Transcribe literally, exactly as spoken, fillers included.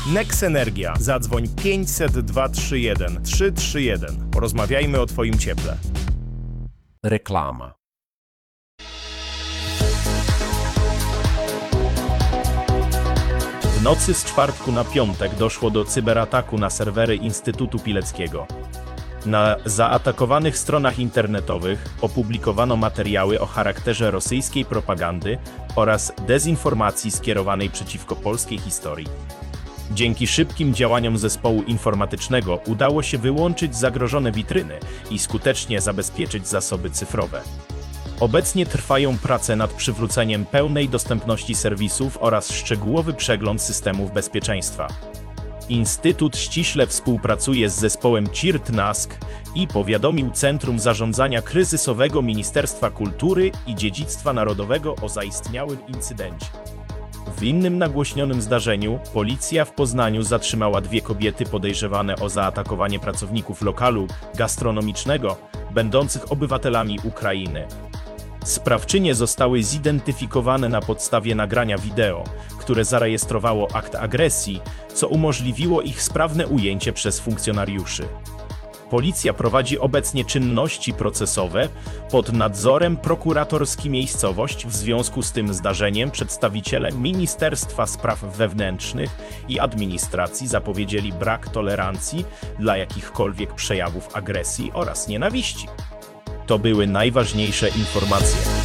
Nex Energia. Zadzwoń pięćset dwa trzy jeden trzy trzy jeden. Porozmawiajmy o Twoim cieple. Reklama. W nocy z czwartku na piątek doszło do cyberataku na serwery Instytutu Pileckiego. Na zaatakowanych stronach internetowych opublikowano materiały o charakterze rosyjskiej propagandy oraz dezinformacji skierowanej przeciwko polskiej historii. Dzięki szybkim działaniom zespołu informatycznego udało się wyłączyć zagrożone witryny i skutecznie zabezpieczyć zasoby cyfrowe. Obecnie trwają prace nad przywróceniem pełnej dostępności serwisów oraz szczegółowy przegląd systemów bezpieczeństwa. Instytut ściśle współpracuje z zespołem C I R T N A S K i powiadomił Centrum Zarządzania Kryzysowego Ministerstwa Kultury i Dziedzictwa Narodowego o zaistniałym incydencie. W innym nagłośnionym zdarzeniu policja w Poznaniu zatrzymała dwie kobiety podejrzewane o zaatakowanie pracowników lokalu gastronomicznego, będących obywatelami Ukrainy. Sprawczynie zostały zidentyfikowane na podstawie nagrania wideo, które zarejestrowało akt agresji, co umożliwiło ich sprawne ujęcie przez funkcjonariuszy. Policja prowadzi obecnie czynności procesowe pod nadzorem prokuratorskim. Miejscowość w związku z tym zdarzeniem przedstawiciele Ministerstwa Spraw Wewnętrznych i Administracji zapowiedzieli brak tolerancji dla jakichkolwiek przejawów agresji oraz nienawiści. To były najważniejsze informacje.